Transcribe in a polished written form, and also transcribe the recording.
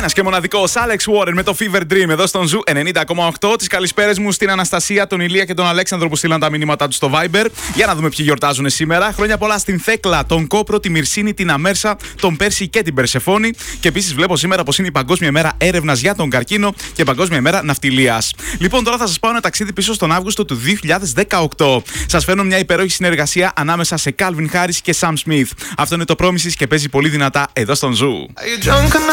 Ένας και μοναδικός Alex Warren με το Fever Dream εδώ στον Ζου 90,8. Τις καλησπέρες μου στην Αναστασία, τον Ηλία και τον Αλέξανδρο που στείλαν τα μηνύματά τους στο Viber. Για να δούμε ποιοι γιορτάζουν σήμερα. Χρόνια πολλά στην Θέκλα, τον Κόπρο, τη Μυρσίνη, την Αμέρσα, τον Πέρση και την Περσεφόνη. Και επίσης βλέπω σήμερα πως είναι η Παγκόσμια ημέρα έρευνας για τον καρκίνο και Παγκόσμια ημέρα ναυτιλίας. Λοιπόν, τώρα θα σας πάω ένα ταξίδι πίσω στον Αύγουστο του 2018. Σας φέρνω μια υπέροχη συνεργασία ανάμεσα σε Calvin Harris και Sam Smith. Αυτό είναι το Promises και παίζει πολύ δυνατά εδώ στον Ζου.